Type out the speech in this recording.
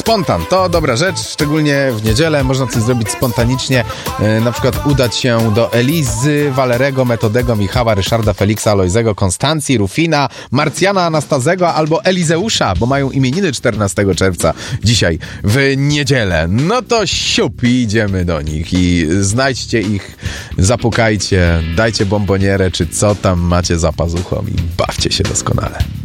Spontan to dobra rzecz, szczególnie w niedzielę można coś zrobić spontanicznie, na przykład udać się do Elizy, Walerego, Metodego, Michała, Ryszarda, Feliksa, Alojzego, Konstancji, Rufina, Marcjana, Anastazego albo Elizeusza, bo mają imieniny 14 czerwca dzisiaj w niedzielę. No to siup i idziemy do nich i znajdźcie ich, zapukajcie, dajcie bombonierę czy co tam macie za pazuchą i bawcie się doskonale.